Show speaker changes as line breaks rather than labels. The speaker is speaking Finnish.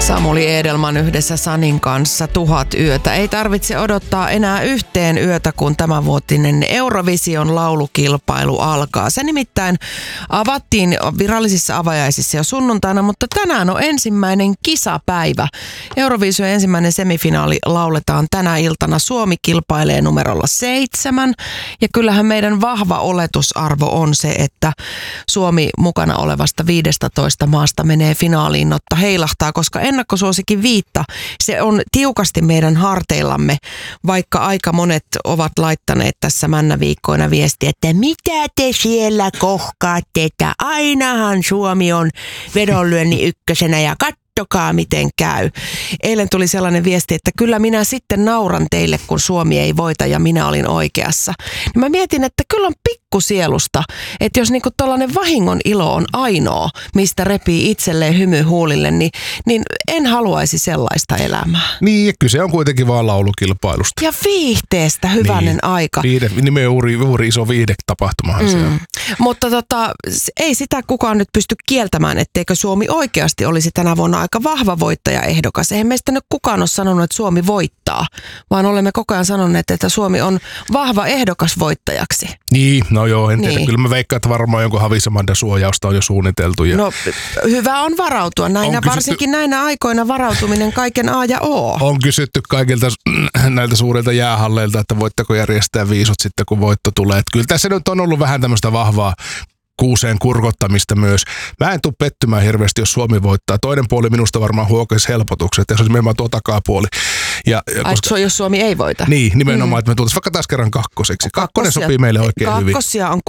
Samuli Edelman yhdessä Sanin kanssa 1000 yötä. Ei tarvitse odottaa enää yhteen yötä, kun tämänvuotinen Eurovision laulukilpailu alkaa. Se nimittäin avattiin virallisissa avajaisissa jo sunnuntaina, mutta tänään on ensimmäinen kisapäivä. Eurovision ensimmäinen semifinaali lauletaan tänä iltana. Suomi kilpailee numerolla 7. Ja kyllähän meidän vahva oletusarvo on se, että Suomi mukana olevasta 15 maasta menee finaaliin, jotta heilahtaa, koska ennakkosuosikin 5, se on tiukasti meidän harteillamme, vaikka aika monet ovat laittaneet tässä männäviikkoina viestiä, että mitä te siellä kohkaatte, että ainahan Suomi on vedonlyönnin ykkösenä ja kattokaa miten käy. Eilen tuli sellainen viesti, että kyllä minä sitten nauran teille, kun Suomi ei voita ja minä olin oikeassa. Ja mä mietin, että kyllä on pikkusielusta, että jos niinku tollainen vahingon ilo on ainoa, mistä repii itselleen hymy huulille, niin en haluaisi sellaista elämää.
Niin, ja kyse on kuitenkin vaan laulukilpailusta.
Ja viihteestä hyvänen aika.
Juuri iso viihdetapahtumahan se on.
Mutta ei sitä kukaan nyt pysty kieltämään, etteikö Suomi oikeasti olisi tänä vuonna aika vahva voittajaehdokas. Eihän meistä nyt kukaan ole sanonut, että Suomi voittaa, vaan olemme koko ajan sanoneet, että Suomi on vahva ehdokas voittajaksi.
Niin, no joo, en tiedä. Kyllä mä veikkaan, että varmaan jonkun Havisamanda suojausta on jo suunniteltu. Ja
no hyvä on varautua. Varsinkin näinä aikoina varautuminen kaiken A ja O.
On kysytty kaikilta näiltä suurilta jäähalleilta, että voitteko järjestää viisut sitten, kun voitto tulee. Että kyllä tässä nyt on ollut vähän tämmöistä vahvaa kuuseen kurkottamista myös. Mä en tule pettymään hirveästi, jos Suomi voittaa. Toinen puoli minusta varmaan huokaisi helpotukset, ja se olisi nimenomaan tuo takapuoli.
Jos Suomi ei voita?
Niin, nimenomaan, että me tultaisiin vaikka taas kerran kakkoseksi. Kakkonen sopii meille oikein hyvin.
Kakkosia on